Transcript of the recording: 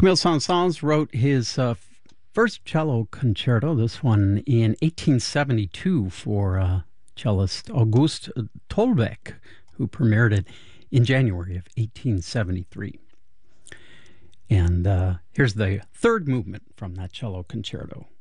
Camille Saint-Saëns wrote his first cello concerto, this one in 1872, for cellist August Tolbeck, who premiered it in January of 1873. And here's the third movement from that cello concerto.